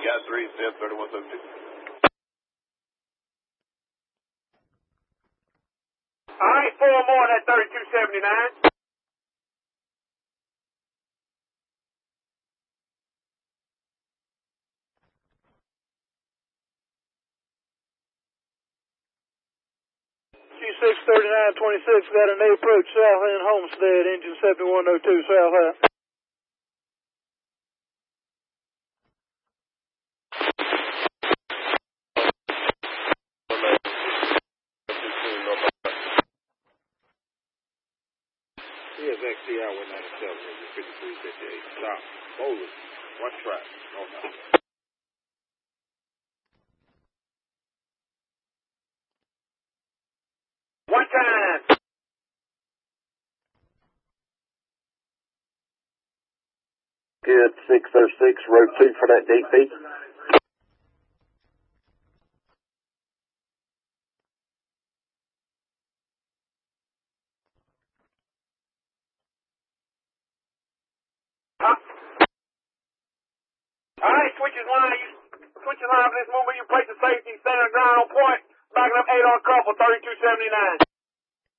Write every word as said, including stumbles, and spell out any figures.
got three, step thirty-one seventy-two. All right, four more at thirty-two seventy-nine. Q six thirty-nine twenty-six got an approach south end Homestead, engine seventy-one oh two south out. C S X T I one ninety-seven, fifty-three fifty-eight. Stop. Bowlers. One track. No time. One time. Good, six oh six, road two for that D P. Huh? All right, switches line. You switches line for this movement. You place the safety, center ground on point. Backing up eight on couple, thirty-two seventy-nine.